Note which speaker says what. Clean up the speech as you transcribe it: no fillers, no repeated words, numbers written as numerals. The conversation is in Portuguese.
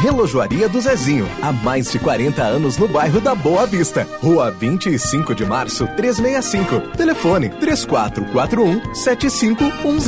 Speaker 1: Relojoaria do Zezinho, há mais de 40 anos no bairro da Boa Vista. Rua 25 de Março, 365. Telefone 3441-7510.